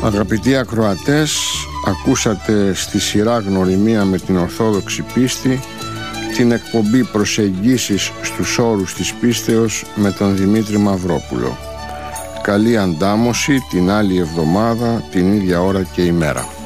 Αγαπητοί ακροατές, ακούσατε στη σειρά Γνωριμία με την Ορθόδοξη Πίστη την εκπομπή Προσεγγίσεις στους όρους της πίστεως με τον Δημήτρη Μαυρόπουλο. Καλή αντάμωση την άλλη εβδομάδα, την ίδια ώρα και ημέρα.